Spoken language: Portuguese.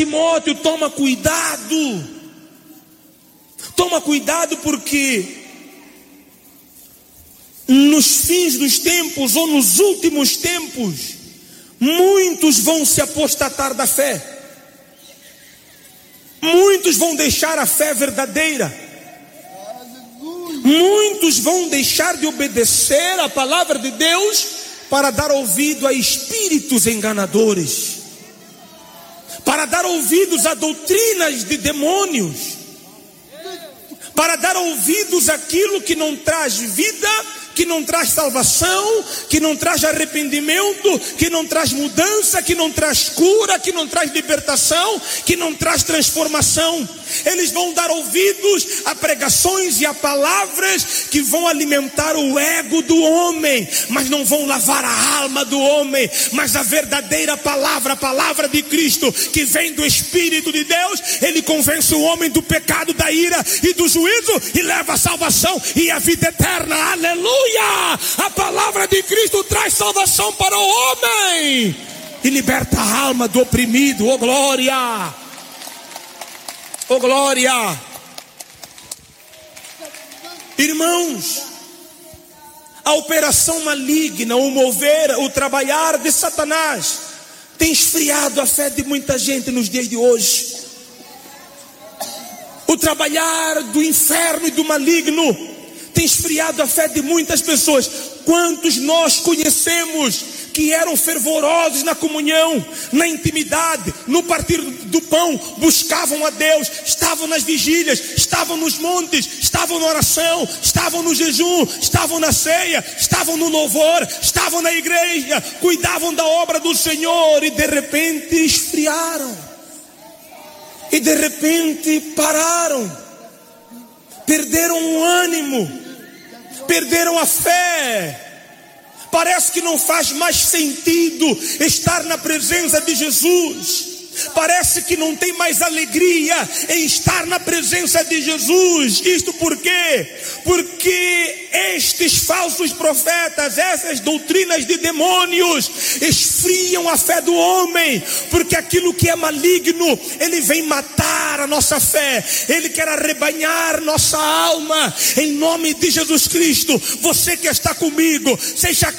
Timóteo, toma cuidado. Toma cuidado, porque nos fins dos tempos, ou nos últimos tempos, muitos vão se apostatar da fé. Muitos vão deixar a fé verdadeira. Muitos vão deixar de obedecer a palavra de Deus para dar ouvido a espíritos enganadores, para dar ouvidos a doutrinas de demônios, para dar ouvidos àquilo que não traz vida, que não traz salvação, que não traz arrependimento, que não traz mudança, que não traz cura, que não traz libertação, que não traz transformação. Eles vão dar ouvidos a pregações e a palavras que vão alimentar o ego do homem, mas não vão lavar a alma do homem. Mas a verdadeira palavra, a palavra de Cristo, que vem do Espírito de Deus, ele convence o homem do pecado, da ira e do juízo, e leva a salvação e a vida eterna. Aleluia! A palavra de Cristo traz salvação para o homem e liberta a alma do oprimido. Oh glória! Oh glória! Irmãos, a operação maligna, o mover, o trabalhar de Satanás tem esfriado a fé de muita gente nos dias de hoje. O trabalhar do inferno e do maligno tem esfriado a fé de muitas pessoas. Quantos nós conhecemos que eram fervorosos na comunhão, na intimidade, no partir do pão, buscavam a Deus, estavam nas vigílias, estavam nos montes, estavam na oração, estavam no jejum, estavam na ceia, estavam no louvor, estavam na igreja, cuidavam da obra do Senhor, e de repente esfriaram, e de repente pararam, perderam o ânimo, perderam a fé. Parece que não faz mais sentido estar na presença de Jesus. Parece que não tem mais alegria em estar na presença de Jesus. Isto por quê? Porque estes falsos profetas, essas doutrinas de demônios, esfriam a fé do homem. Porque aquilo que é maligno, ele vem matar a nossa fé, ele quer arrebanhar nossa alma. Em nome de Jesus Cristo, você que está comigo, seja